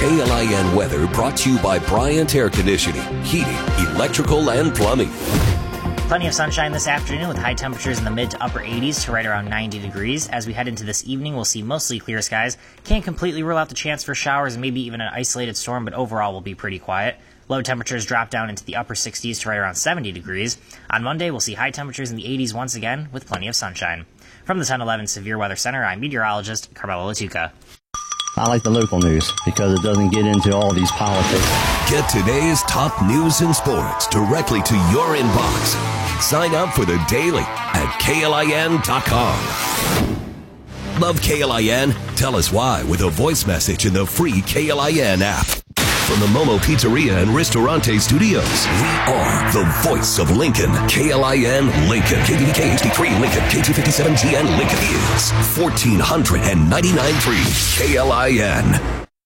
KLIN weather brought to you by Bryant Air Conditioning, Heating, Electrical, and Plumbing. Plenty of sunshine this afternoon with high temperatures in the mid to upper 80s to right around 90 degrees. As we head into this evening, we'll see mostly clear skies. Can't completely rule out the chance for showers and maybe even an isolated storm, but overall will be pretty quiet. Low temperatures drop down into the upper 60s to right around 70 degrees. On Monday, we'll see high temperatures in the 80s once again with plenty of sunshine. From the 1011 Severe Weather Center, I'm meteorologist Carmelo Latuca. I like the local news because it doesn't get into all these politics. Get today's top news and sports directly to your inbox. Sign up for the Daily at KLIN.com. Love KLIN? Tell us why with a voice message in the free KLIN app. From the Momo Pizzeria and Ristorante Studios, we are the voice of Lincoln. KLIN Lincoln. KDVK HD3 Lincoln. KT57GN Lincoln is 1499.3 KLIN.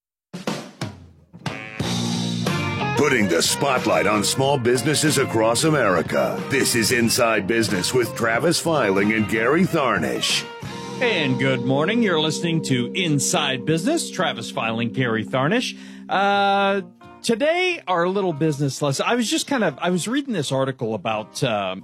Putting the spotlight on small businesses across America. This is Inside Business with Travis Filing and Gary Tharnish. And good morning. You're listening to Inside Business. Travis Filing, Gary Tharnish. Today, our little business lesson. I was reading this article about,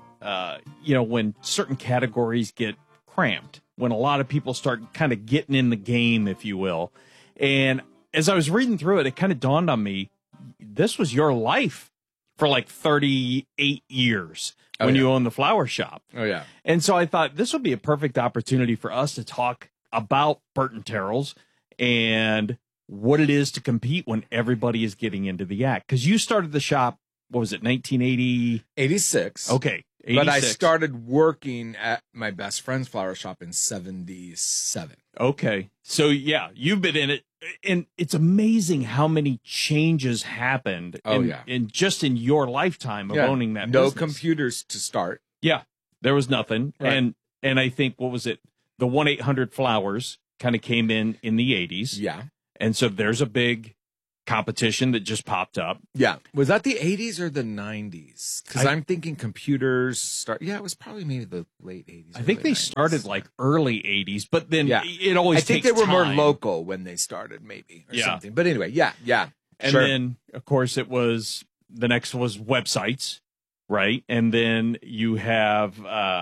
when certain categories get cramped, when a lot of people start kind of getting in the game, if you will. And as I was reading through it, it kind of dawned on me, this was your life for like 38 years when you owned the flower shop. Oh, yeah. And so I thought this would be a perfect opportunity for us to talk about Burton Terrell's and what it is to compete when everybody is getting into the act. Because you started the shop, what was it, 1980? 86. Okay. 86. But I started working at my best friend's flower shop in 77. Okay. So, yeah, you've been in it. And it's amazing how many changes happened in just in your lifetime of owning that no business. computers to start. Yeah, there was nothing. Right. And I think, what was it? The 1-800-Flowers kind of came in the 80s. Yeah. And so there's a big competition that just popped up. Yeah. Was that the 80s or the 90s? Because I'm thinking computers start. Yeah, it was probably maybe the late 80s. I think they 90s. started like early 80s, but then it always I think takes they were more time. local when they started, maybe, or something. But anyway, yeah. And then, of course, the next was websites, right? And then you have,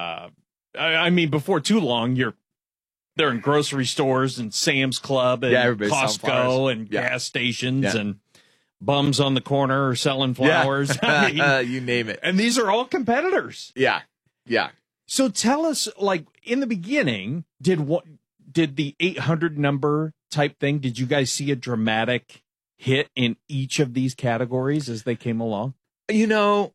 before too long, they're in grocery stores and Sam's Club and Costco and gas stations and bums on the corner are selling flowers. Yeah. You name it. And these are all competitors. Yeah. So tell us, like, in the beginning, did the 800 number type thing, did you guys see a dramatic hit in each of these categories as they came along? No.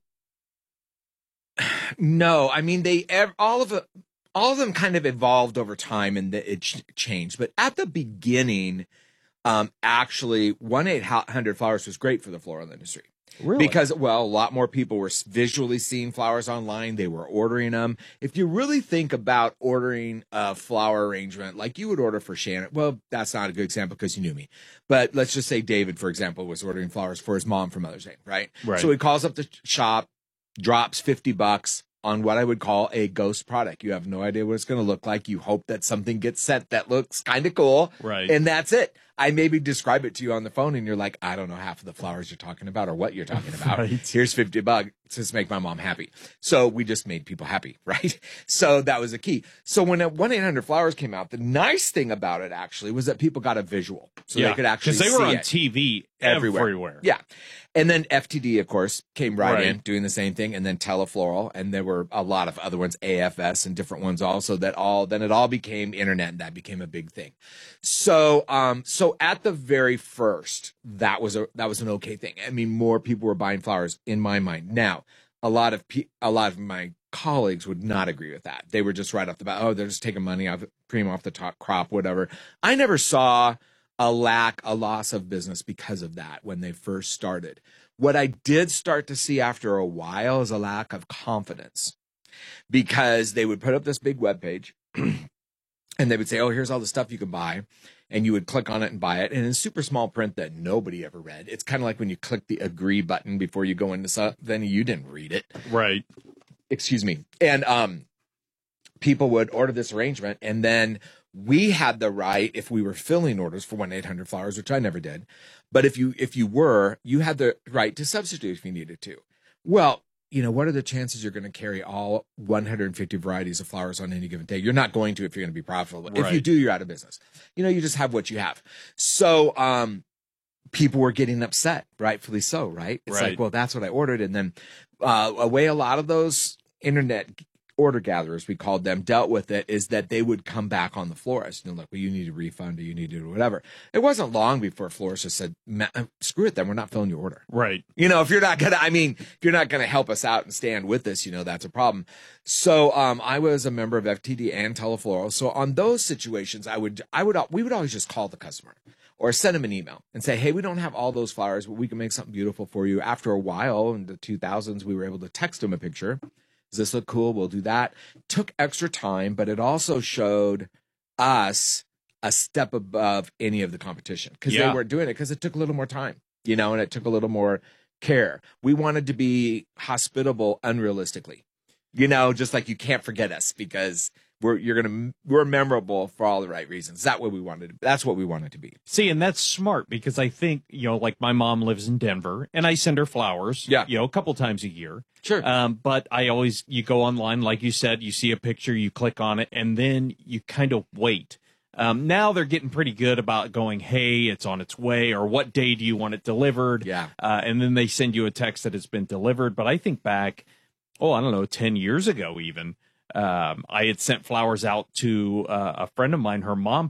I mean, all of them kind of evolved over time and it changed. But at the beginning, actually, 1-800-Flowers was great for the floral industry. Really? Because, a lot more people were visually seeing flowers online. They were ordering them. If you really think about ordering a flower arrangement, like you would order for Shannon, well, that's not a good example because you knew me. But let's just say David, for example, was ordering flowers for his mom for Mother's Day, right? So he calls up the shop, drops $50 on what I would call a ghost product. You have no idea what it's going to look like. You hope that something gets sent that looks kind of cool. Right. And that's it. I maybe describe it to you on the phone and you're like, I don't know half of the flowers you're talking about or what you're talking about. Right. Here's $50 to make my mom happy. So we just made people happy, right? So that was the key. So when 1-800-Flowers came out, the nice thing about it actually was that people got a visual. So they could actually see it. Because they were on TV everywhere. Yeah. And then FTD, of course, came right in doing the same thing. And then Telefloral. And there were a lot of other ones, AFS and different ones also then it all became internet and that became a big thing. So at the very first, that was an okay thing. I mean, more people were buying flowers in my mind. Now, a lot of my colleagues would not agree with that. They were just right off the bat, they're just taking money off, cream off the top crop, whatever. I never saw a loss of business because of that when they first started. What I did start to see after a while is a lack of confidence because they would put up this big webpage and they would say, here's all the stuff you can buy. And you would click on it and buy it. And in super small print that nobody ever read. It's kind of like when you click the agree button before you go into something, you didn't read it. Right. Excuse me. And people would order this arrangement. And then we had the right, if we were filling orders for 1-800-Flowers, which I never did, but if you were, you had the right to substitute if you needed to. Well, what are the chances you're going to carry all 150 varieties of flowers on any given day? You're not going to if you're going to be profitable. Right. If you do, you're out of business. You just have what you have. So people were getting upset, rightfully so, right? It's Right. like, well, that's what I ordered. And then a way a lot of those internet order gatherers, we called them, dealt with it is that they would come back on the florist and like, well, you need a refund or you need to do whatever. It wasn't long before florist just said, screw it, then we're not filling your order. Right. If you're not gonna help us out and stand with us, that's a problem. So I was a member of FTD and Telefloral. So on those situations, we would always just call the customer or send them an email and say, hey, we don't have all those flowers, but we can make something beautiful for you. After a while, in the 2000s, we were able to text them a picture. Does this look cool? We'll do that. Took extra time, but it also showed us a step above any of the competition because they weren't doing it because it took a little more time, and it took a little more care. We wanted to be hospitable unrealistically, just like you can't forget us because we're memorable for all the right reasons. That's what we wanted to be. See, and that's smart because I think, like my mom lives in Denver and I send her flowers, a couple times a year. Sure. But you go online, like you said, you see a picture, you click on it, and then you kind of wait. Now they're getting pretty good about going, hey, it's on its way, or what day do you want it delivered? Yeah. And then they send you a text that it's been delivered. But I think back, I don't know, 10 years ago even, I had sent flowers out to a friend of mine. Her mom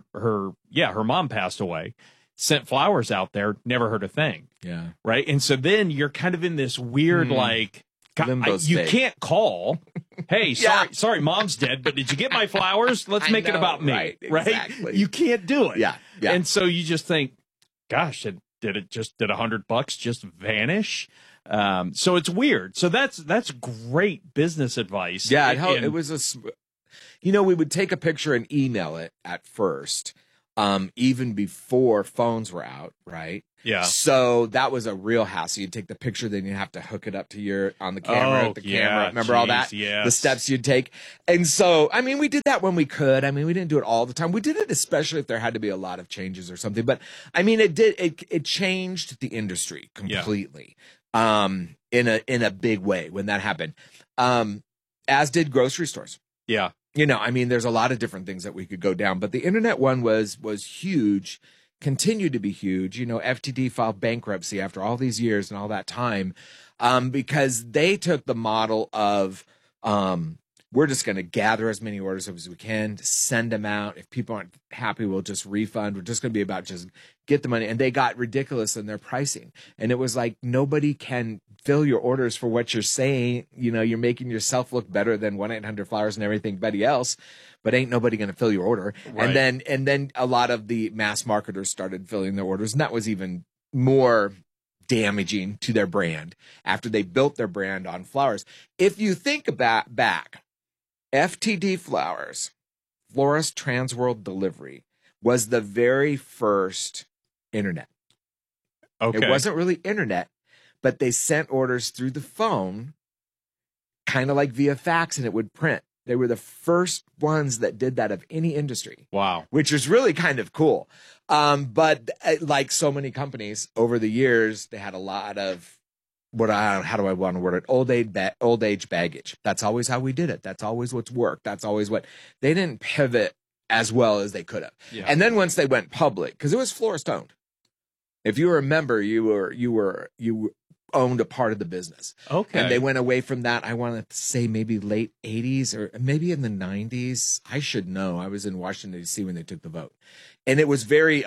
passed away. Sent flowers out there, never heard a thing. Yeah. Right. And so then you're kind of in this weird, limbo you state. Can't call. Hey, sorry, mom's dead, but did you get my flowers? Let's make it about me. Right. Exactly. You can't do it. Yeah. And so you just think, gosh, did $100 just vanish? So it's weird. So that's great business advice. Yeah. It was we would take a picture and email it at first. Even before phones were out, right? Yeah. So that was a real hassle. You'd take the picture, then you have to hook it up to on the camera, camera. Remember all that? Yes. The steps you'd take. And so, we did that when we could. We didn't do it all the time. We did it especially if there had to be a lot of changes or something. But it changed the industry completely. In a big way when that happened. As did grocery stores. Yeah. There's a lot of different things that we could go down, but the internet one was huge, continued to be huge. FTD filed bankruptcy after all these years and all that time, because they took the model of, we're just going to gather as many orders as we can, send them out. If people aren't happy, we'll just refund. We're just going to be about just get the money. And they got ridiculous in their pricing. And it was like, nobody can fill your orders for what you're saying. You're making yourself look better than 1-800-Flowers and everybody else, but ain't nobody going to fill your order. Right. And then a lot of the mass marketers started filling their orders. And that was even more damaging to their brand after they built their brand on flowers. If you think about back, FTD Flowers, Florist Transworld Delivery, was the very first internet. Okay. It wasn't really internet, but they sent orders through the phone, kind of like via fax, and it would print. They were the first ones that did that of any industry. Wow. Which was really kind of cool. But like so many companies over the years, they had a lot of how do I want to word it? Old age baggage. That's always how we did it. That's always what's worked. That's always what they didn't pivot as well as they could have. Yeah. And then once they went public, because it was florist owned. If you remember, you owned a part of the business. Okay. And they went away from that. I want to say maybe late 80s or maybe in the 90s. I should know. I was in Washington D.C. when they took the vote. And it was very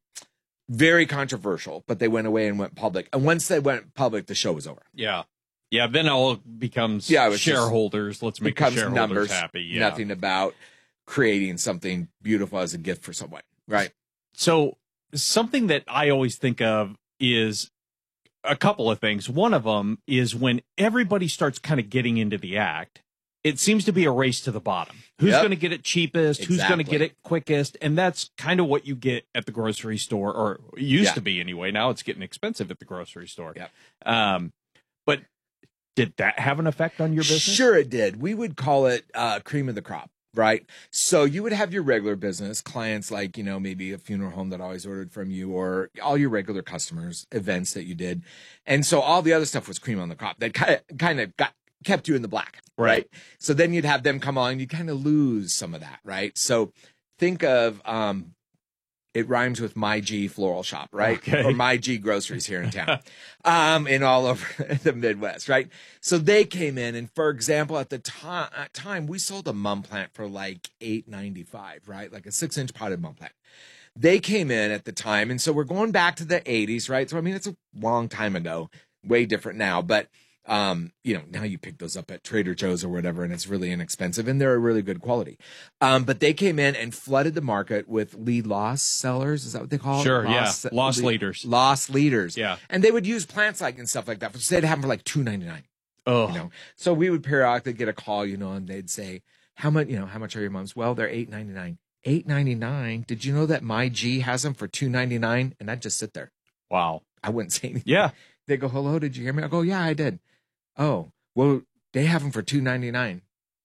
controversial, but they went away and went public. And once they went public, the show was over. Yeah. Yeah, then it all becomes shareholders. Let's make the shareholders numbers, happy. Yeah. Nothing about creating something beautiful as a gift for someone. Right. So something that I always think of is a couple of things. One of them is when everybody starts kind of getting into the act, it seems to be a race to the bottom. Who's going to get it cheapest? Exactly. Who's going to get it quickest? And that's kind of what you get at the grocery store, or used to be anyway. Now it's getting expensive at the grocery store. Yep. But did that have an effect on your business? Sure it did. We would call it cream of the crop. Right. So you would have your regular business clients, like, maybe a funeral home that always ordered from you, or all your regular customers, events that you did. And so all the other stuff was cream on the crop that kind of kept you in the black. Right. So then you'd have them come on and you kind of lose some of that. Right. So think of, it rhymes with My G Floral Shop, right? Okay. Or My G Groceries here in town, and all over the Midwest, right? So they came in, and for example, at the time, we sold a mum plant for like $8.95, right? Like a 6-inch potted mum plant. They came in at the time, and so we're going back to the 80s, right? So I mean, it's a long time ago, way different now, but now you pick those up at Trader Joe's or whatever, and it's really inexpensive, and they're a really good quality. But they came in and flooded the market with lead loss sellers. Is that what they call it? Sure, loss leaders. Loss leaders. Yeah. And they would use plants and stuff like that. So they'd have them for like $2.99. Oh. So we would periodically get a call, and they'd say, how much are your mums? Well, they're $8.99. $8.99. Did you know that My G has them for $2.99? And I'd just sit there. Wow. I wouldn't say anything. Yeah. They go, hello, did you hear me? I go, yeah, I did. Oh, well, they have them for $2.99.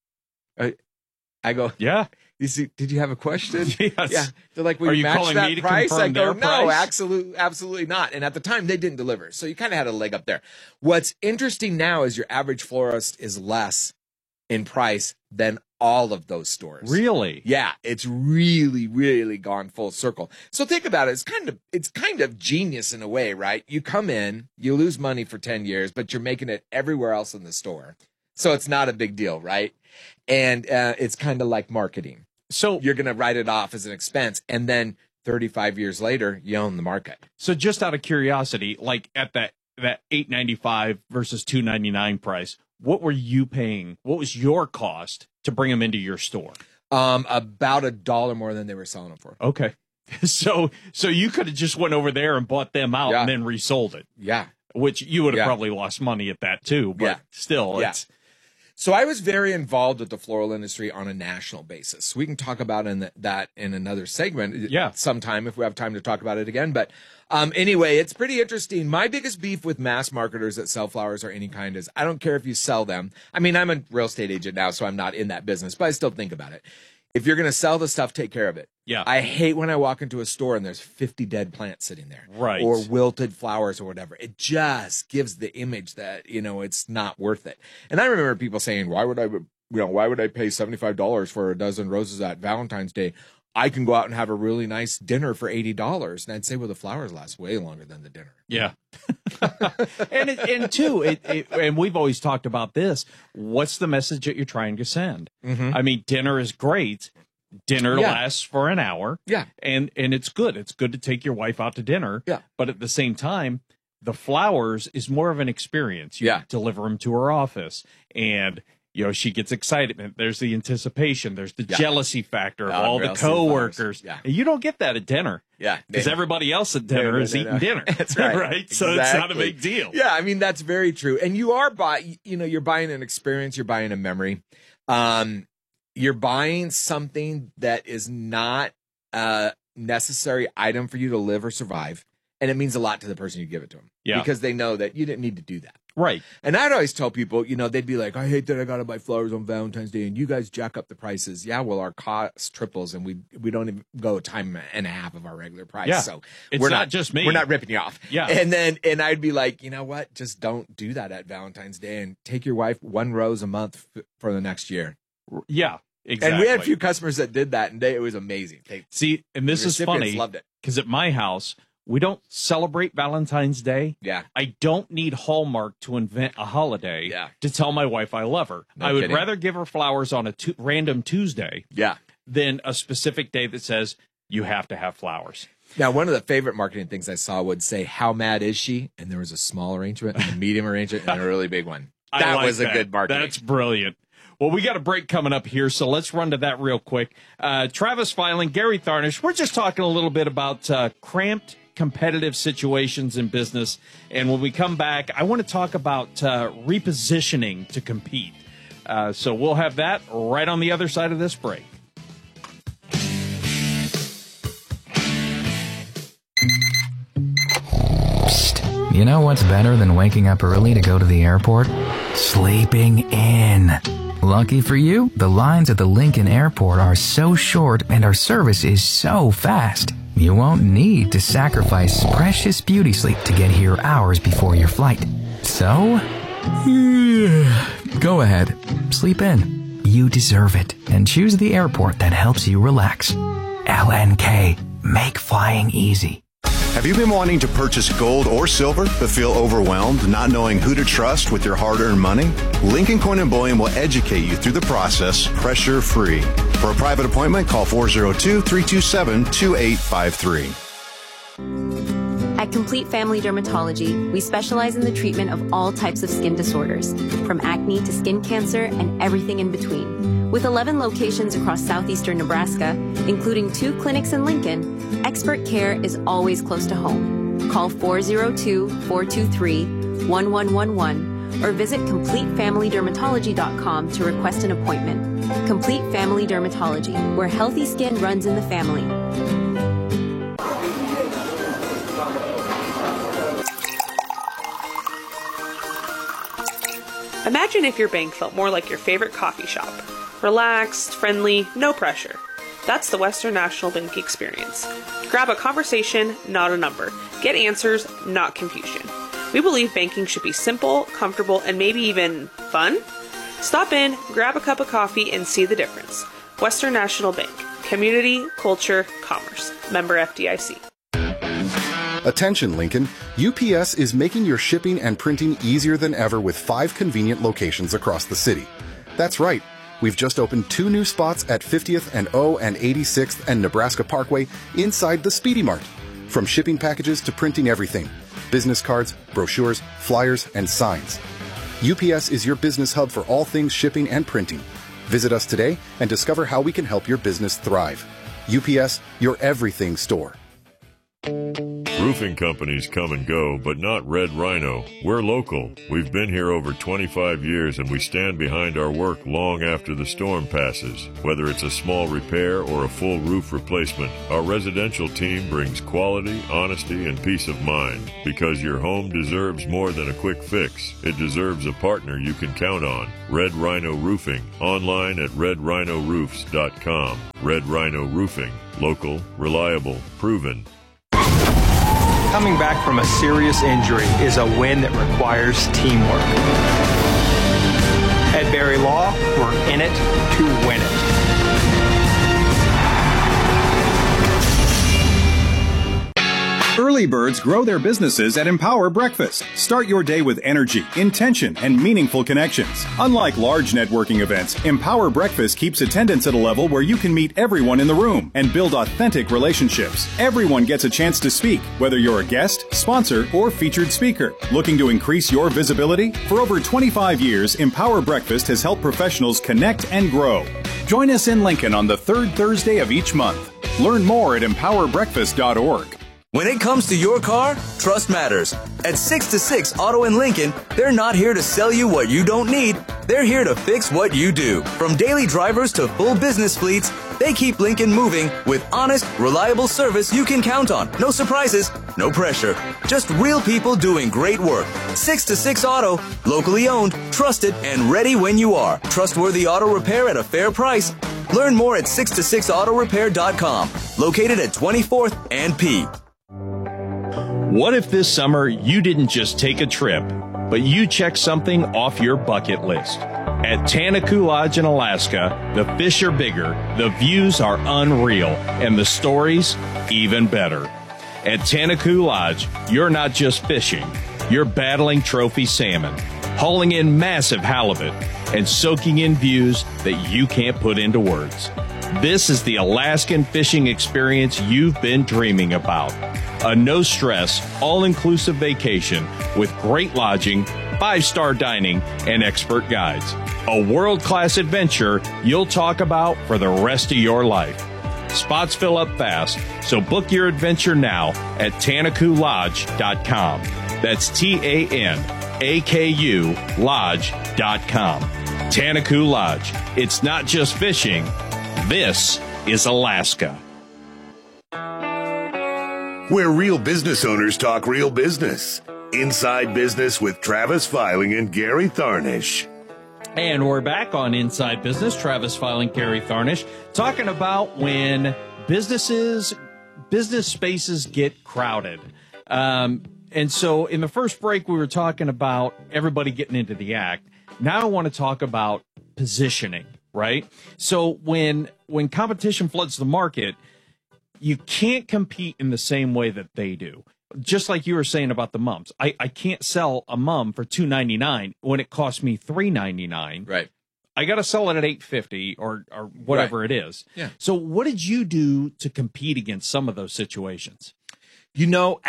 I go, yeah. You see, did you have a question? Yes. Yeah. They're like, will Are you you match calling that me to price? I confirm go, their no, price? absolutely not. And at the time, they didn't deliver. So you kind of had a leg up there. What's interesting now is your average florist is less in price than all of those stores. Really? Yeah, it's really, really gone full circle. So think about it. It's kind of genius in a way, right? You come in, you lose money for 10 years, but you're making it everywhere else in the store. So it's not a big deal, right? And it's kind of like marketing. So you're going to write it off as an expense, and then 35 years later, you own the market. So just out of curiosity, like at that $8.95 versus $2.99 price, what were you paying? What was your cost to bring them into your store? About $1 more than they were selling them for. Okay. So you could have just went over there and bought them out and then resold it. Yeah. Which you would have probably lost money at that too, but still. It's... So I was very involved with the floral industry on a national basis. We can talk about that in another segment sometime if we have time to talk about it again. But anyway, it's pretty interesting. My biggest beef with mass marketers that sell flowers or any kind is I don't care if you sell them. I mean, I'm a real estate agent now, so I'm not in that business, but I still think about it. If you're going to sell the stuff, take care of it. Yeah. I hate when I walk into a store and there's 50 dead plants sitting there. Right. Or wilted flowers or whatever. It just gives the image that, it's not worth it. And I remember people saying, why would I pay $75 for a dozen roses at Valentine's Day? I can go out and have a really nice dinner for $80. And I'd say, well, the flowers last way longer than the dinner. Yeah. and we've always talked about this. What's the message that you're trying to send? Mm-hmm. I mean, dinner is great. Dinner lasts for an hour. Yeah. And it's good. It's good to take your wife out to dinner. Yeah. But at the same time, the flowers is more of an experience. You deliver them to her office, and she gets excited. There's the anticipation. There's the jealousy factor of all the coworkers. Yeah. And you don't get that at dinner. Yeah. Because everybody else at dinner is eating dinner. That's right. Right? Exactly. So it's not a big deal. Yeah. I mean, that's very true. And you are you're buying an experience. You're buying a memory. You're buying something that is not a necessary item for you to live or survive. And it means a lot to the person you give it to them. Yeah. Because they know that you didn't need to do that. Right. And I'd always tell people, they'd be like, I hate that I got to buy flowers on Valentine's Day and you guys jack up the prices. Yeah, well, our cost triples and we don't even go a time and a half of our regular price. Yeah. So it's not just me. We're not ripping you off. Yeah. And I'd be like, you know what? Just don't do that at Valentine's Day and take your wife one rose a month for the next year. Yeah, exactly. And we had a few customers that did that and it was amazing. And this is funny. Loved it. Because at my house, we don't celebrate Valentine's Day. Yeah. I don't need Hallmark to invent a holiday to tell my wife I love her. No I would kidding. rather give her flowers on a random Tuesday than a specific day that says you have to have flowers. Now, one of the favorite marketing things I saw would say, how mad is she? And there was a small arrangement, and a medium arrangement, and a really big one. That was a good marketing. That's brilliant. Well, we got a break coming up here, so let's run to that real quick. Travis Filing, Gary Tharnish, we're just talking a little bit about cramped competitive situations in business. And when we come back, I want to talk about repositioning to compete. So we'll have that right on the other side of this break. Psst. You know what's better than waking up early to go to the airport? Sleeping in. Lucky for you, the lines at the Lincoln Airport are so short and our service is so fast. You won't need to sacrifice precious beauty sleep to get here hours before your flight. So, go ahead, sleep in. You deserve it, and choose the airport that helps you relax. LNK, make flying easy. Have you been wanting to purchase gold or silver but feel overwhelmed, not knowing who to trust with your hard-earned money? Lincoln Coin & Bullion will educate you through the process, pressure-free. For a private appointment, call 402-327-2853. At Complete Family Dermatology, we specialize in the treatment of all types of skin disorders, from acne to skin cancer and everything in between. With 11 locations across southeastern Nebraska, including 2 clinics in Lincoln, expert care is always close to home. Call 402-423-1111 or visit CompleteFamilyDermatology.com to request an appointment. Complete Family Dermatology, where healthy skin runs in the family. Imagine if your bank felt more like your favorite coffee shop. Relaxed, friendly, no pressure. That's the Western National Bank experience. Grab a conversation, not a number. Get answers, not confusion. We believe banking should be simple, comfortable, and maybe even fun. Stop in, grab a cup of coffee, and see the difference. Western National Bank. Community, culture, commerce. Member FDIC. Attention, Lincoln. UPS is making your shipping and printing easier than ever with 5 convenient locations across the city. That's right. We've just opened 2 new spots at 50th and O and 86th and Nebraska Parkway inside the Speedy Mart. From shipping packages to printing everything. Business cards, brochures, flyers, and signs. UPS is your business hub for all things shipping and printing. Visit us today and discover how we can help your business thrive. UPS, your everything store. Roofing companies come and go, but not Red Rhino. We're local. We've been here over 25 years, and we stand behind our work long after the storm passes. Whether it's a small repair or a full roof replacement, our residential team brings quality, honesty, and peace of mind. Because your home deserves more than a quick fix. It deserves a partner you can count on. Red Rhino Roofing. Online at redrhinoroofs.com. Red Rhino Roofing. Local, reliable, proven. Coming back from a serious injury is a win that requires teamwork. At Berry Law, we're in it to win it. Early birds grow their businesses at Empower Breakfast. Start your day with energy, intention, and meaningful connections. Unlike large networking events, Empower Breakfast keeps attendance at a level where you can meet everyone in the room and build authentic relationships. Everyone gets a chance to speak, whether you're a guest, sponsor, or featured speaker. Looking to increase your visibility? For over 25 years, Empower Breakfast has helped professionals connect and grow. Join us in Lincoln on the 3rd Thursday of each month. Learn more at empowerbreakfast.org. When it comes to your car, trust matters. At 6 to 6 Auto in Lincoln, they're not here to sell you what you don't need. They're here to fix what you do. From daily drivers to full business fleets, they keep Lincoln moving with honest, reliable service you can count on. No surprises, no pressure. Just real people doing great work. 6 to 6 Auto, locally owned, trusted, and ready when you are. Trustworthy auto repair at a fair price. Learn more at 6to6autorepair.com. Located at 24th and P. What if this summer you didn't just take a trip, but you checked something off your bucket list? At Tanaku Lodge in Alaska, the fish are bigger, the views are unreal, and the stories even better. At Tanaku Lodge, you're not just fishing, you're battling trophy salmon, hauling in massive halibut, and soaking in views that you can't put into words. This is the Alaskan fishing experience you've been dreaming about. A no-stress, all-inclusive vacation with great lodging, 5-star dining, and expert guides. A world-class adventure you'll talk about for the rest of your life. Spots fill up fast, so book your adventure now at TanakuLodge.com. That's TANAKU Lodge.com. Tanaku Lodge. It's not just fishing. This is Alaska. Where real business owners talk real business. Inside Business with Travis Filing and Gary Tharnish. And we're back on Inside Business. Travis Filing, Gary Tharnish, talking about when business spaces get crowded. And so in the first break, we were talking about everybody getting into the act. Now I want to talk about positioning, right? So when competition floods the market, you can't compete in the same way that they do. Just like you were saying about the mums. I can't sell a mum for $2.99 when it costs me $3.99. Right. I got to sell it at $8.50 or whatever it is. Yeah. So what did you do to compete against some of those situations? You know,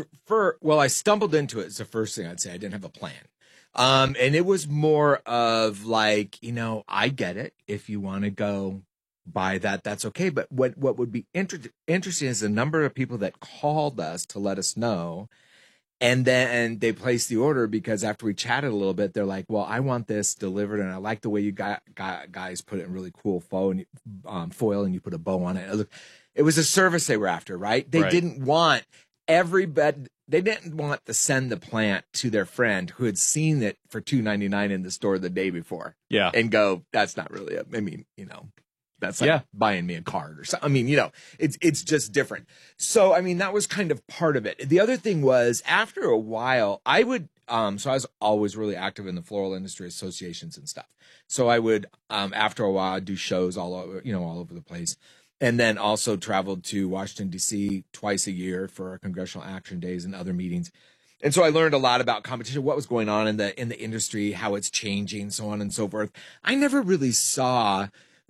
I stumbled into it. It's the first thing I'd say. I didn't have a plan. And it was more of like, you know, I get it. If you want to go buy that, that's okay. But what would be interesting is the number of people that called us to let us know. And then they placed the order because after we chatted a little bit, they're like, well, I want this delivered. And I like the way you guys put it in really cool foil and you put a bow on it. It was a service they were after, right? They didn't want they didn't want to send the plant to their friend who had seen it for $2.99 in the store the day before. Yeah. And go, that's not really that's like buying me a card or something. I mean, you know, it's just different. So, I mean, that was kind of part of it. The other thing was after a while, I would, so I was always really active in the floral industry associations and stuff. So I would, after a while, I'd do shows all over the place. And then also traveled to Washington, D.C. twice a year for our congressional action days and other meetings. And so I learned a lot about competition, what was going on in the industry, how it's changing, so on and so forth. I never really saw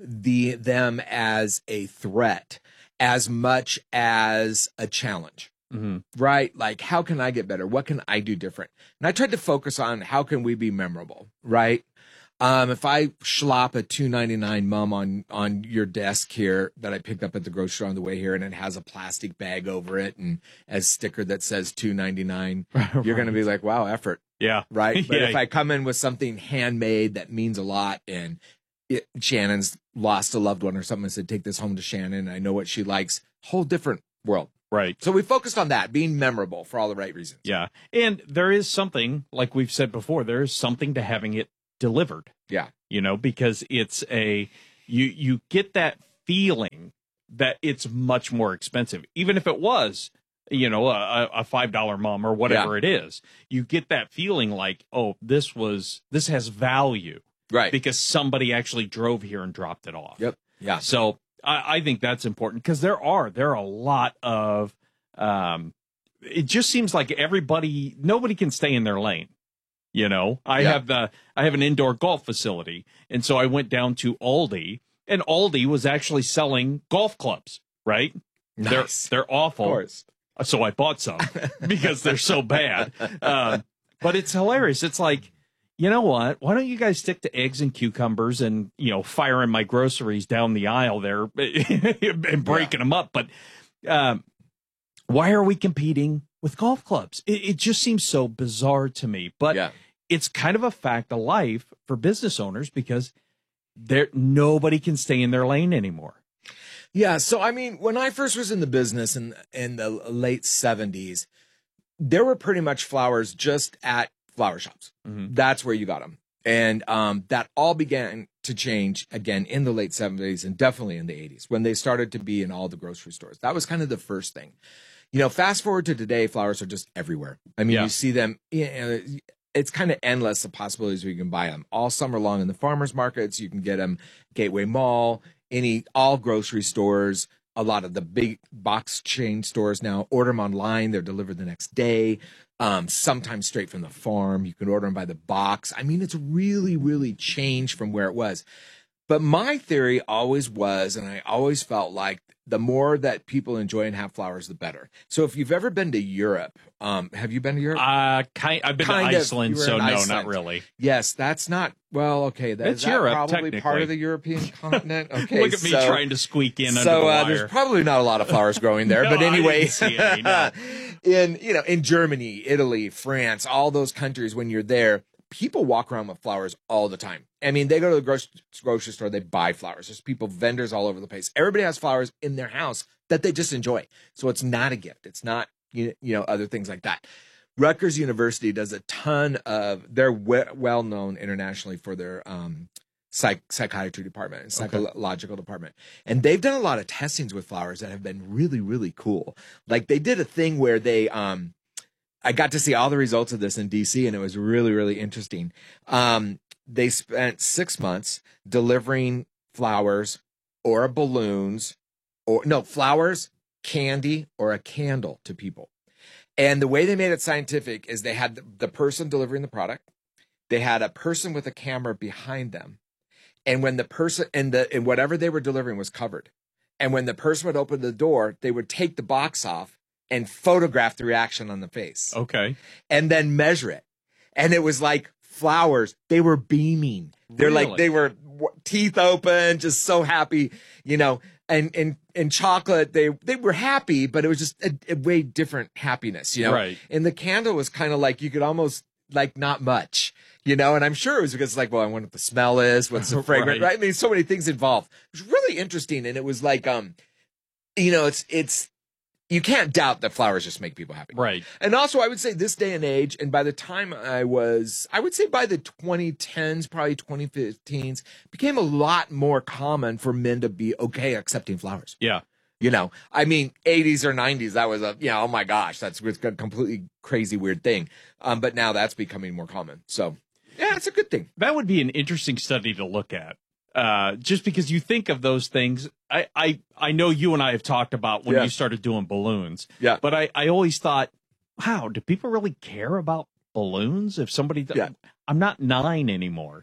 them as a threat as much as a challenge, right? Like, how can I get better? What can I do different? And I tried to focus on how can we be memorable, right? If I schlop a $2.99 mum on your desk here that I picked up at the grocery store on the way here, and it has a plastic bag over it and a sticker that says $2.99, you're going to be like, wow, effort. Yeah. Right. But if I come in with something handmade that means a lot and Shannon's lost a loved one or something and said, take this home to Shannon, I know what she likes, whole different world. Right. So we focused on that, being memorable for all the right reasons. Yeah. And there is something, like we've said before, there is something to having it delivered. Yeah. You know, because it's you get that feeling that it's much more expensive. Even if it was, you know, a $5 mum or whatever it is, you get that feeling like, oh, this has value. Right. Because somebody actually drove here and dropped it off. Yep. Yeah. So I think that's important because there are a lot of, it just seems like nobody can stay in their lane. You know, I have an indoor golf facility. And so I went down to Aldi, and Aldi was actually selling golf clubs, right? Nice. They're awful. Of course. So I bought some because they're so bad. But it's hilarious. It's like, you know what? Why don't you guys stick to eggs and cucumbers and, you know, firing my groceries down the aisle there and breaking them up? But why are we competing with golf clubs? It just seems so bizarre to me. But it's kind of a fact of life for business owners because nobody can stay in their lane anymore. Yeah. So, I mean, when I first was in the business in the late 70s, there were pretty much flowers just at flower shops. That's where you got them. And that all began to change again in the late 70s and definitely in the 80s when they started to be in all the grocery stores. That was kind of the first thing. You know, fast forward to today, flowers are just everywhere. I mean, you see them, it's kind of endless the possibilities where you can buy them all summer long in the farmers markets. You can get them Gateway Mall, all grocery stores, a lot of the big box chain stores now order them online. They're delivered the next day. Sometimes straight from the farm. You can order them by the box. I mean, it's really, really changed from where it was. But my theory always was, and I always felt like the more that people enjoy and have flowers, the better. So if you've ever been to Europe, have you been to Europe? I've been to Iceland, so no, Iceland. Not really. Yes, that's not, well, okay. That's Europe, probably part of the European continent. Okay. Look at me trying to squeak in under the wire. There's probably not a lot of flowers growing there, but anyway. I didn't see any, no. In Germany, Italy, France, all those countries, when you're there, people walk around with flowers all the time. I mean, they go to the grocery store, they buy flowers. There's vendors all over the place. Everybody has flowers in their house that they just enjoy. So it's not a gift. It's not, other things like that. Rutgers University does a ton of, they're well known internationally for their psychiatry department and psychological department. And they've done a lot of testings with flowers that have been really, really cool. Like they did a thing where they, I got to see all the results of this in DC, and it was really, really interesting. They spent 6 months delivering flowers or balloons flowers, candy, or a candle to people. And the way they made it scientific is they had the person delivering the product. They had a person with a camera behind them. And when the person and whatever they were delivering was covered. And when the person would open the door, they would take the box off and photograph the reaction on the face. Okay. And then measure it. And it was like flowers. They were beaming. They're Really? like, they were teeth open, just so happy, and chocolate, they were happy, but it was just a way different happiness, Right. And the candle was kind of like, you could almost like not much, and I'm sure it was because like, well, I wonder what the smell is, what's the fragrance, right? I mean, so many things involved. It was really interesting. And it was like, it's, you can't doubt that flowers just make people happy. Right. And also I would say this day and age, and by the time I would say by the 2010s, probably 2015s, became a lot more common for men to be okay accepting flowers. Yeah. I mean, 80s or 90s, that was oh my gosh, that's a completely crazy, weird thing. But now that's becoming more common. So yeah, it's a good thing. That would be an interesting study to look at. Just because you think of those things, I know you and I have talked about when you started doing balloons. Yeah. But I always thought, wow, do people really care about balloons? If somebody, I'm not 9 anymore.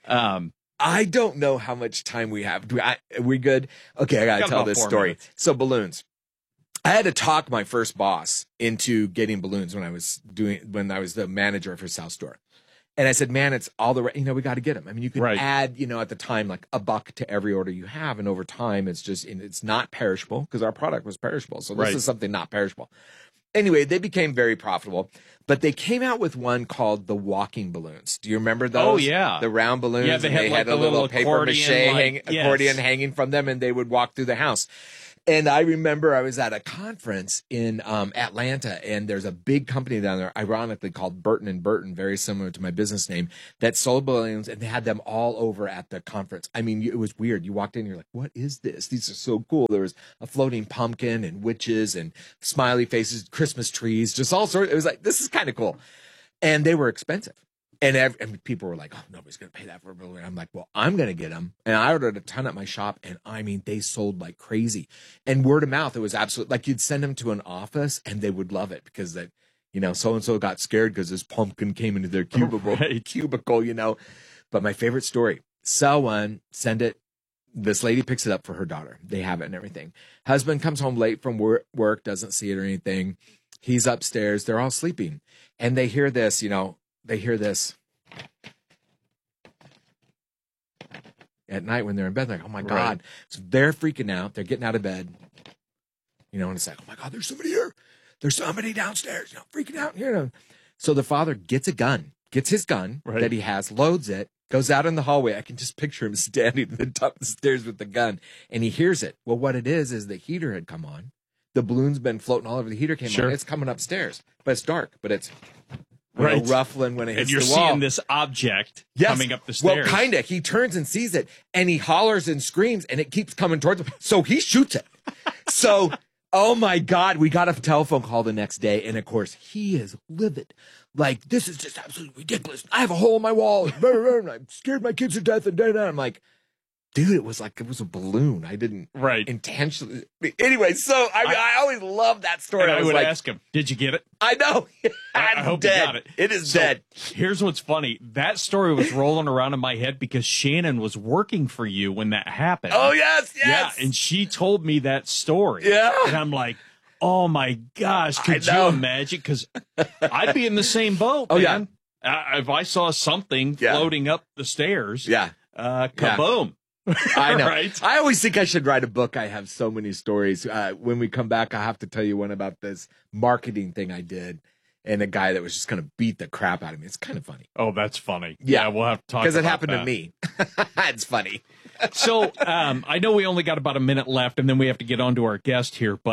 I don't know how much time we have. Are we good? Okay, I gotta tell this story. Minutes. So balloons. I had to talk my first boss into getting balloons when I was the manager of his South store. And I said, man, it's all the right, we got to get them. I mean, you could add, at the time, like $1 to every order you have. And over time, it's not perishable because our product was perishable. So this is something not perishable. Anyway, they became very profitable, but they came out with one called the walking balloons. Do you remember those? Oh, yeah. The round balloons. Yeah, they had a little paper mache accordion, accordion hanging from them, and they would walk through the house. And I remember I was at a conference in Atlanta, and there's a big company down there, ironically called Burton & Burton, very similar to my business name, that sold balloons, and they had them all over at the conference. I mean, it was weird. You walked in, and you're like, what is this? These are so cool. There was a floating pumpkin and witches and smiley faces, Christmas trees, just all sorts. It was like, this is kind of cool. And they were expensive. And people were like, oh, nobody's going to pay that for a balloon. I'm like, well, I'm going to get them. And I ordered a ton at my shop. And I mean, they sold like crazy. And word of mouth, it was absolute. Like you'd send them to an office and they would love it because that, so-and-so got scared because this pumpkin came into their cubicle, But my favorite story, sell one, send it. This lady picks it up for her daughter. They have it and everything. Husband comes home late from work, doesn't see it or anything. He's upstairs. They're all sleeping. And they hear this, They hear this at night when they're in bed. They're like, oh my God. Right. So they're freaking out. They're getting out of bed. And it's like, oh my God, there's somebody here. There's somebody downstairs, freaking out here. So the father gets his gun that he has, loads it, goes out in the hallway. I can just picture him standing at the top of the stairs with the gun, and he hears it. Well, what it is the heater had come on. The balloon's been floating all over. The heater came on. It's coming upstairs, but it's dark, but it's ruffling when it hits the wall. And you're seeing this object coming up the stairs. Well, kind of. He turns and sees it, and he hollers and screams, and it keeps coming towards him. So he shoots it. So, oh my God, we got a telephone call the next day, and of course, he is livid. Like, this is just absolutely ridiculous. I have a hole in my wall. I scared my kids to death. And I'm like, dude, it was a balloon. I didn't intentionally. Anyway, so I always love that story. And I would ask him, did you get it? I know. I hope dead. you got it. It is dead. Here's what's funny. That story was rolling around in my head because Shannon was working for you when that happened. Oh, yes. Yeah, and she told me that story. Yeah. And I'm like, oh, my gosh. Could you imagine? Because I'd be in the same boat, man. Yeah. If I saw something floating up the stairs, kaboom. I know. Right? I always think I should write a book. I have so many stories. When we come back, I have to tell you one about this marketing thing I did and a guy that was just going to beat the crap out of me. It's kind of funny. Oh, that's funny. Yeah, we'll have to talk about because it happened to me. It's funny. So I know we only got about a minute left, and then we have to get on to our guest here. But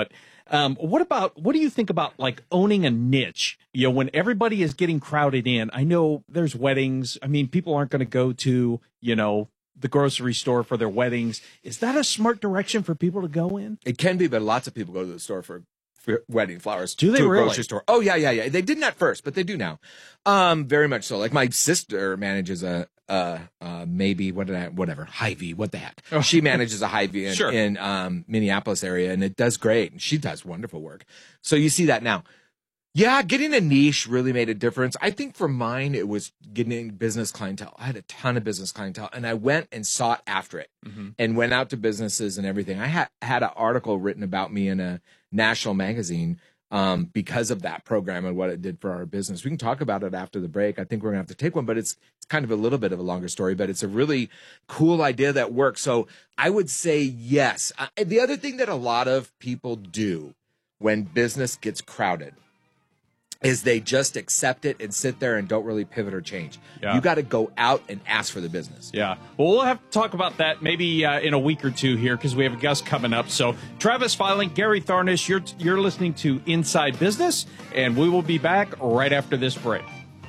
What do you think about like owning a niche? You know, when everybody is getting crowded in, I know there's weddings. I mean, people aren't going to go to, you know, the grocery store for their weddings. Is that a smart direction for people to go in? It can be, but lots of people go to the store for wedding flowers. Do they to a really? grocery store. Oh, yeah. They didn't at first, but they do now. Very much so. Like my sister manages whatever, Hy-Vee, what the heck. She manages a Hy-Vee in Minneapolis area, and it does great. And she does wonderful work. So you see that now. Yeah, getting a niche really made a difference. I think for mine, it was getting business clientele. I had a ton of business clientele, and I went and sought after it and went out to businesses and everything. I had an article written about me in a national magazine because of that program and what it did for our business. We can talk about it after the break. I think we're going to have to take one, but it's kind of a little bit of a longer story, but it's a really cool idea that works. So I would say yes. The other thing that a lot of people do when business gets crowded is they just accept it and sit there and don't really pivot or change. Yeah. You got to go out and ask for the business. Yeah. Well, we'll have to talk about that maybe in a week or two here because we have a guest coming up. So Travis Filing, Gary Tharnish, you're listening to Inside Business, and we will be back right after this break.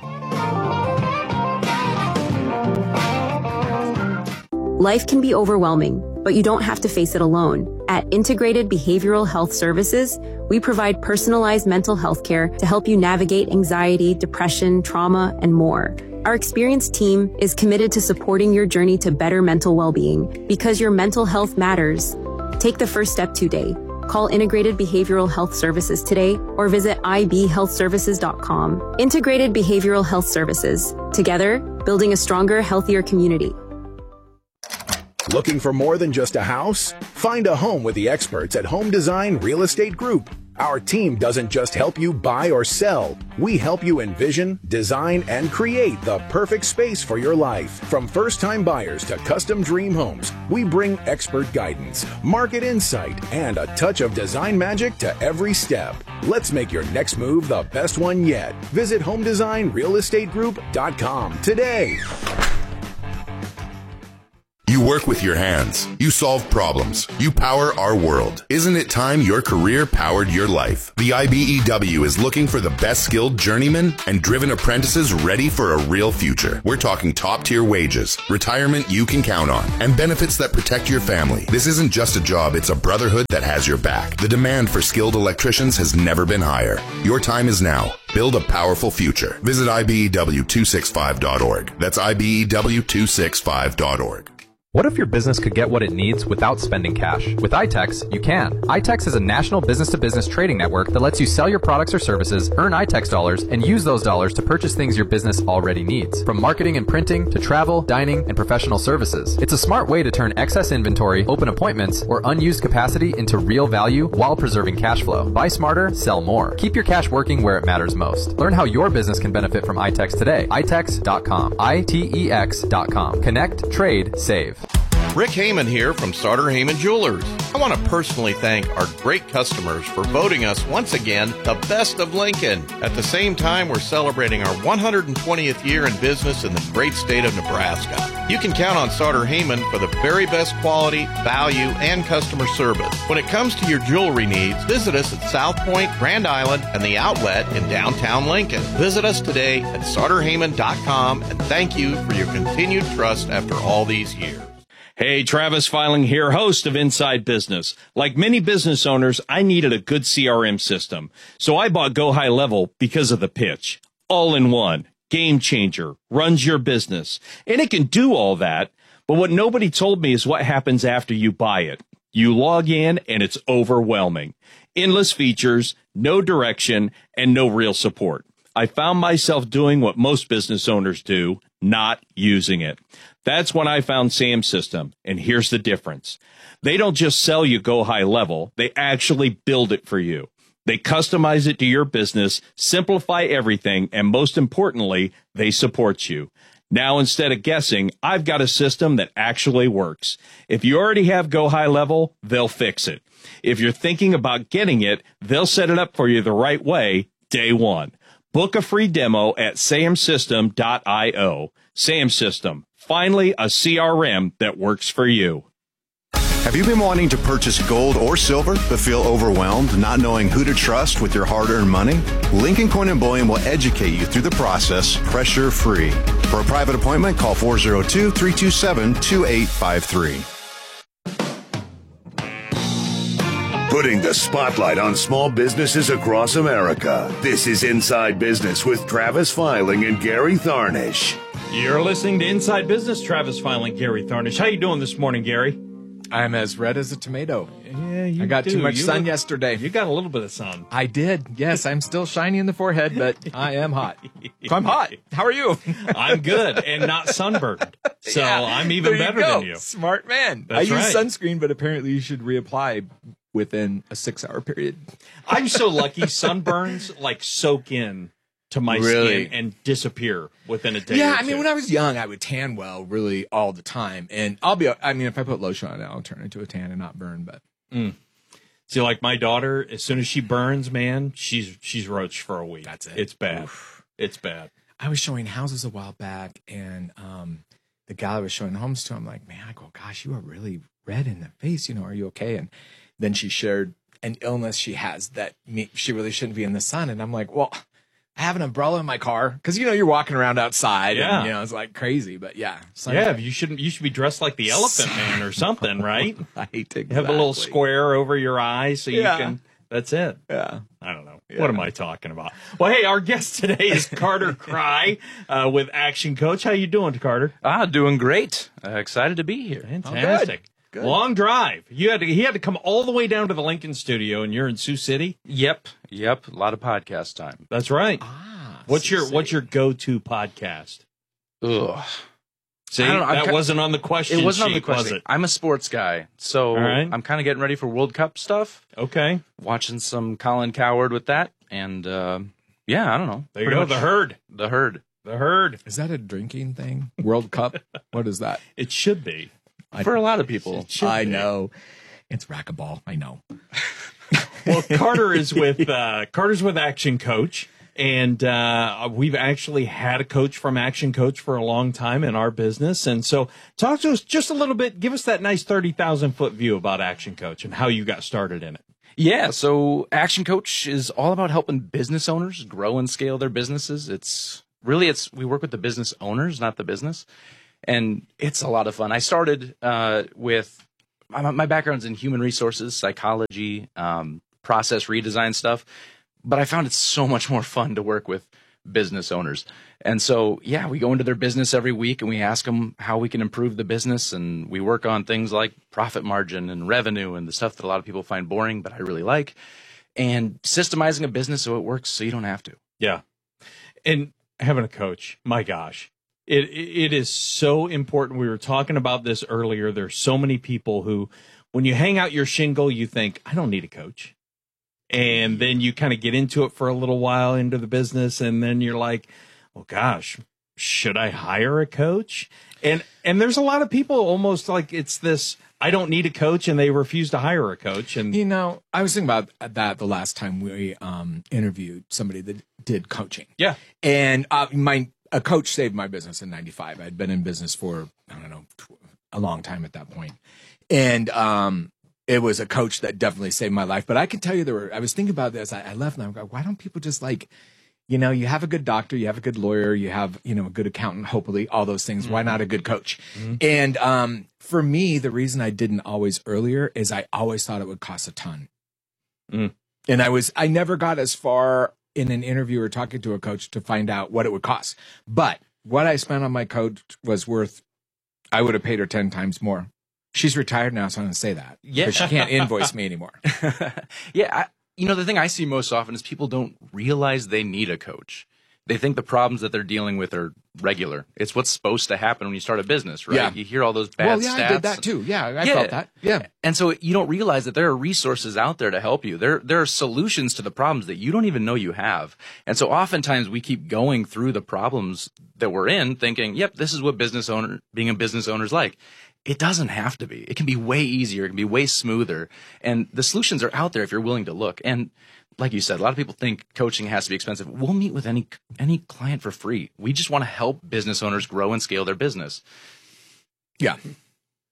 Life can be overwhelming, but you don't have to face it alone. At Integrated Behavioral Health Services, we provide personalized mental health care to help you navigate anxiety, depression, trauma, and more. Our experienced team is committed to supporting your journey to better mental well-being because your mental health matters. Take the first step today. Call Integrated Behavioral Health Services today or visit ibhealthservices.com. Integrated Behavioral Health Services. Together, building a stronger, healthier community. Looking for more than just a house? Find a home with the experts at Home Design Real Estate Group. Our team doesn't just help you buy or sell. We help you envision, design, and create the perfect space for your life. From first-time buyers to custom dream homes, we bring expert guidance, market insight, and a touch of design magic to every step. Let's make your next move the best one yet. Visit HomeDesignRealEstateGroup.com today. You work with your hands. You solve problems. You power our world. Isn't it time your career powered your life? The IBEW is looking for the best skilled journeymen and driven apprentices ready for a real future. We're talking top-tier wages, retirement you can count on, and benefits that protect your family. This isn't just a job, it's a brotherhood that has your back. The demand for skilled electricians has never been higher. Your time is now. Build a powerful future. Visit IBEW265.org. That's IBEW265.org. What if your business could get what it needs without spending cash? With iTex, you can. iTex is a national business-to-business trading network that lets you sell your products or services, earn iTex dollars, and use those dollars to purchase things your business already needs. From marketing and printing to travel, dining, and professional services. It's a smart way to turn excess inventory, open appointments, or unused capacity into real value while preserving cash flow. Buy smarter, sell more. Keep your cash working where it matters most. Learn how your business can benefit from iTex today. iTex.com. ITEX.com. Connect, trade, save. Rick Heyman here from Sartor Heyman Jewelers. I want to personally thank our great customers for voting us once again the best of Lincoln. At the same time, we're celebrating our 120th year in business in the great state of Nebraska. You can count on Sartor Heyman for the very best quality, value, and customer service. When it comes to your jewelry needs, visit us at South Point, Grand Island, and the Outlet in downtown Lincoln. Visit us today at sartorheyman.com, and thank you for your continued trust after all these years. Hey, Travis Filing here, host of Inside Business. Like many business owners, I needed a good CRM system. So I bought Go High Level because of the pitch. All in one. Game changer. Runs your business. And it can do all that. But what nobody told me is what happens after you buy it. You log in and it's overwhelming. Endless features, no direction, and no real support. I found myself doing what most business owners do, not using it. That's when I found Sam System, and here's the difference. They don't just sell you Go High Level, they actually build it for you. They customize it to your business, simplify everything, and most importantly, they support you. Now, instead of guessing, I've got a system that actually works. If you already have Go High Level, they'll fix it. If you're thinking about getting it, they'll set it up for you the right way, day one. Book a free demo at samsystem.io. Sam System. Finally, a CRM that works for you. Have you been wanting to purchase gold or silver but feel overwhelmed, not knowing who to trust with your hard-earned money? Lincoln Coin & Bullion will educate you through the process pressure-free. For a private appointment, call 402-327-2853. Putting the spotlight on small businesses across America. This is Inside Business with Travis Filing and Gary Tharnish. You're listening to Inside Business. Travis Filing, Gary Tharnish. How you doing this morning, Gary? I'm as red as a tomato. Yeah, you I got do. too much You sun look- yesterday. You got a little bit of sun. I did. Yes, I'm still shiny in the forehead, but I am hot. I'm hot. How are you? I'm good and not sunburned. So Yeah, I'm even there better go. than you. Smart man. That's I use right. sunscreen, but apparently you should reapply within a 6-hour period. I'm so lucky. Sunburns like soak in to my Really? skin and disappear within a day. Yeah, or I mean, two. when I was young, I would tan well really all the time. And if I put lotion on it, I'll turn into a tan and not burn. But See, like my daughter, as soon as she burns, man, she's roached for a week. That's it. It's bad. Oof. It's bad. I was showing houses a while back, and the gal I was showing homes to, I'm like, man, I go, gosh, you are really red in the face. Are you okay? And then she shared an illness she has that she really shouldn't be in the sun. And I'm like, well, I have an umbrella in my car because you're walking around outside. Yeah. And, it's like crazy. But yeah, Yeah, you should be dressed like the Elephant Man or something, right? Right. Exactly. Have a little square over your eye so Yeah. you can. That's it. Yeah. I don't know. What am I talking about? Well, hey, our guest today is Carter Cry with Action Coach. How you doing, Carter? Doing great. Excited to be here. Fantastic. Good. Long drive. He had to come all the way down to the Lincoln studio, and you're in Sioux City. Yep. A lot of podcast time. That's right. What's Sioux your go-to podcast? Ugh. See, I don't know, that wasn't on the question. It wasn't on the sheet, was question. it? I'm a sports guy, so All right. I'm kind of getting ready for World Cup stuff. Okay. Watching some Colin Coward with that, and yeah, I don't know. There you Pretty go. much The herd. The herd. Is that a drinking thing? World Cup? What is that? It should be. For a lot of people. I know. It's racquetball. I know. Well, Carter's with Action Coach, and we've actually had a coach from Action Coach for a long time in our business. And so talk to us just a little bit. Give us that nice 30,000-foot view about Action Coach and how you got started in it. Yeah, so Action Coach is all about helping business owners grow and scale their businesses. We work with the business owners, not the business. And it's a lot of fun. I started with my background's in human resources, psychology, process redesign stuff, but I found it so much more fun to work with business owners. And so, yeah, we go into their business every week and we ask them how we can improve the business, and we work on things like profit margin and revenue and the stuff that a lot of people find boring, but I really like, and systemizing a business so it works so you don't have to. Yeah. And having a coach, my gosh. It is so important. We were talking about this earlier. There's so many people who, when you hang out your shingle, you think, I don't need a coach. And then you kind of get into it for a little while into the business, and then you're like, oh gosh, should I hire a coach? And there's a lot of people almost like it's this, I don't need a coach, and they refuse to hire a coach. And I was thinking about that the last time we interviewed somebody that did coaching. Yeah. And a coach saved my business in 95. I'd been in business for, I don't know, a long time at that point. And it was a coach that definitely saved my life. But I can tell you I was thinking about this. I left and I'm like, why don't people just you have a good doctor, you have a good lawyer, you have, a good accountant, hopefully, all those things. Mm-hmm. Why not a good coach? Mm-hmm. And for me, the reason I didn't always earlier is I always thought it would cost a ton. Mm. And I never got as far in an interview or talking to a coach to find out what it would cost. But what I spent on my coach was I would have paid her 10 times more. She's retired now, so I'm going to say that. Yeah. Because she can't invoice me anymore. Yeah. The thing I see most often is people don't realize they need a coach. They think the problems that they're dealing with are regular. It's what's supposed to happen when you start a business, right? Yeah. You hear all those bad stats. I did that too. Yeah, I felt that. Yeah. And so you don't realize that there are resources out there to help you. There are solutions to the problems that you don't even know you have. And so oftentimes we keep going through the problems that we're in thinking, yep, this is what being a business owner is like. It doesn't have to be. It can be way easier. It can be way smoother. And the solutions are out there if you're willing to look. And like you said, a lot of people think coaching has to be expensive. We'll meet with any client for free. We just want to help business owners grow and scale their business. Yeah.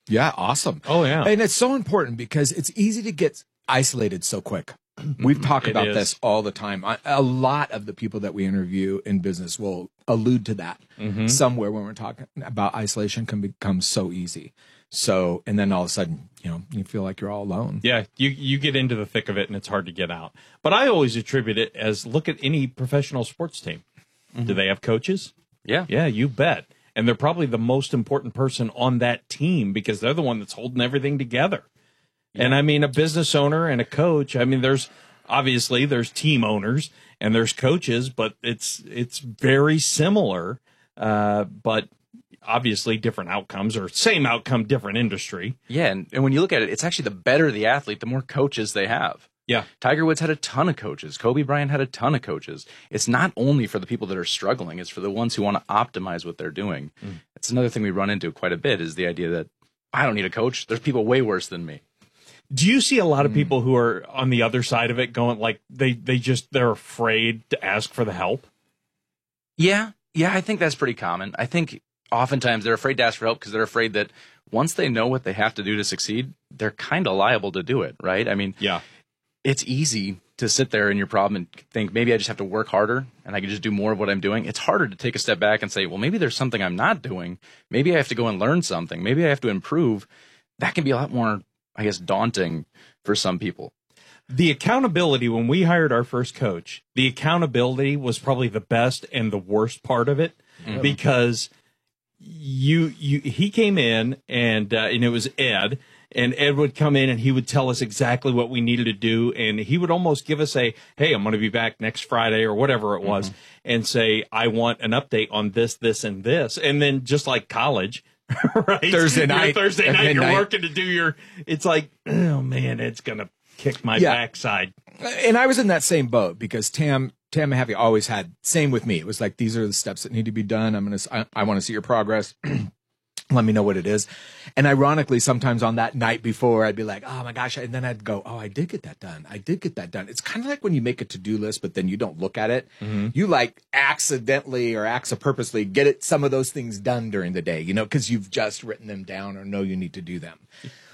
Yeah, awesome. Oh, yeah. And it's so important because it's easy to get isolated so quick. We've talked about this all the time. A lot of the people that we interview in business will allude to that somewhere when we're talking about isolation can become so easy. So, and then all of a sudden, you feel like you're all alone. Yeah, you get into the thick of it and it's hard to get out. But I always attribute it as look at any professional sports team. Do they have coaches? Yeah. Yeah, you bet. And they're probably the most important person on that team because they're the one that's holding everything together. And I mean, a business owner and a coach, I mean, there's team owners and there's coaches, but it's very similar, but obviously different outcomes or same outcome, different industry. Yeah. And when you look at it, it's actually the better the athlete, the more coaches they have. Yeah. Tiger Woods had a ton of coaches. Kobe Bryant had a ton of coaches. It's not only for the people that are struggling. It's for the ones who want to optimize what they're doing. It's another thing we run into quite a bit is the idea that I don't need a coach. There's people way worse than me. Do you see a lot of people who are on the other side of it going like they're afraid to ask for the help? Yeah. Yeah. I think that's pretty common. I think oftentimes they're afraid to ask for help because they're afraid that once they know what they have to do to succeed, they're kind of liable to do it. Right. I mean, yeah, it's easy to sit there in your problem and think maybe I just have to work harder and I can just do more of what I'm doing. It's harder to take a step back and say, well, maybe there's something I'm not doing. Maybe I have to go and learn something. Maybe I have to improve. That can be a lot more, I guess, daunting for some people. The accountability, when we hired our first coach, the accountability was probably the best and the worst part of it because he came in and it was Ed. And Ed would come in and he would tell us exactly what we needed to do. And he would almost give us hey, I'm going to be back next Friday or whatever it was and say, I want an update on this, this, and this. And then just like college, right? Thursday night, you're working to do it's like, oh man, it's going to kick my backside. And I was in that same boat because Tam and Happy always had, same with me. It was like, these are the steps that need to be done. I want to see your progress. Let me know what it is. And ironically, sometimes on that night before, I'd be like, oh my gosh. And then I'd go, oh, I did get that done. It's kind of like when you make a to-do list, but then you don't look at it. You like accidentally or purposely get some of those things done during the day, because you've just written them down or know you need to do them.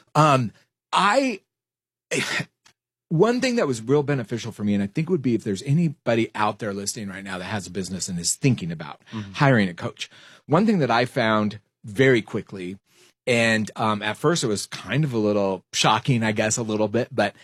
One thing that was real beneficial for me, and I think would be if there's anybody out there listening right now that has a business and is thinking about hiring a coach. One thing that I found very quickly, and at first it was kind of a little shocking, I guess, a little bit, but